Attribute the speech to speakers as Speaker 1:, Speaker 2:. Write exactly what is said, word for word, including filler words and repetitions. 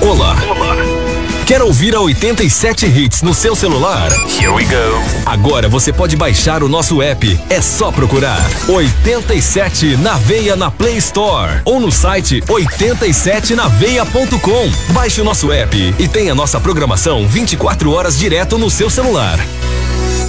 Speaker 1: Olá. Olá. Quer ouvir a oitenta e sete Hits no seu celular?
Speaker 2: Here we go.
Speaker 1: Agora você pode baixar o nosso app. É só procurar oitenta e sete na Veia na Play Store ou no site oitenta e sete na veia ponto com. Baixe o nosso app e tenha nossa programação vinte e quatro horas direto no seu celular.